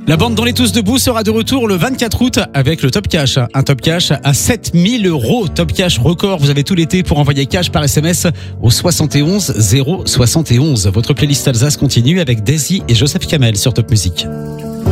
La bande dans les tous debout sera de retour le 24 août avec le Top Cash. Un Top Cash à 7 000 €. Top Cash record. Vous avez tout l'été pour envoyer cash par SMS au 71 071. Votre playlist Alsace continue avec Daisy et Joseph Kamel sur Top Music.